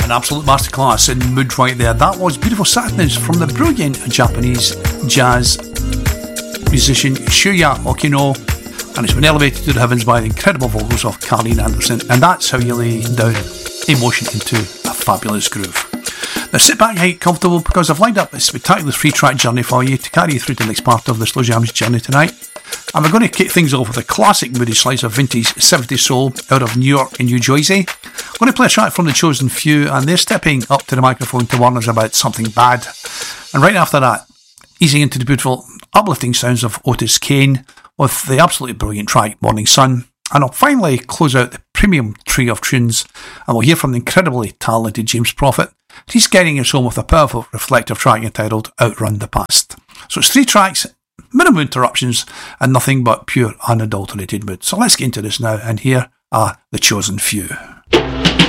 An absolute masterclass in mood right there. That was Beautiful Sadness from the brilliant Japanese jazz musician Shuya Okino, and it's been elevated to the heavens by the incredible vocals of Carleen Anderson, and that's how you lay down emotion into a fabulous groove. Now sit back, get comfortable, because I've lined up a spectacular free track journey for you to carry you through the next part of the Slow Jams journey tonight. And we're going to kick things off with a classic moody slice of vintage 70s soul out of New York and New Jersey. I'm going to play a track from The Chosen Few, and they're stepping up to the microphone to warn us about something bad. And right after that, easing into the beautiful, uplifting sounds of Otis Kane with the absolutely brilliant track Morning Sun. And I'll finally close out the premium tree of tunes, and we'll hear from the incredibly talented James Prophet. He's getting us home with a powerful reflective track entitled Outrun the Past. So it's 3 tracks, minimum interruptions, and nothing but pure unadulterated mood. So let's get into this now, and here are The Chosen Few.